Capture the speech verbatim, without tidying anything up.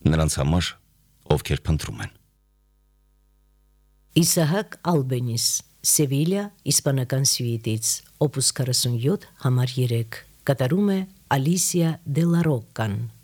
նրանց համար, ովքեր փնտրում են։ Իսահակ Ալբենիս, Սևիլիա, իսպանական սյուիտից, օպուս քառասունյոթ, համար երեք, կատարում է Ալիսիա դե լա Ռոկկան։